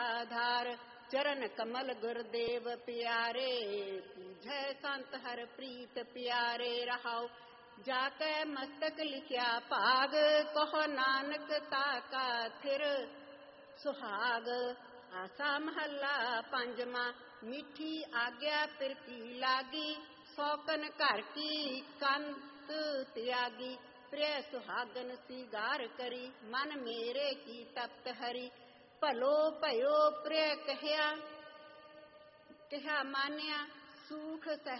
आधार। चरण कमल गुरुदेव प्यारे, पूजै संत हर प्रीत प्यारे। रहाओ जाकै मस्तक लिखिया भाग, कहो नानक ताका थिर सुहाग। आसा महला पंजवा, मीठी आज्ञा फिर की लागी। सौकन घर की कंत त्यागी, प्रिय सुहागन सिगार करी। मन मेरे की तप्त हरी, भलो भयो प्रिय कहिया। कहा मानिया सुख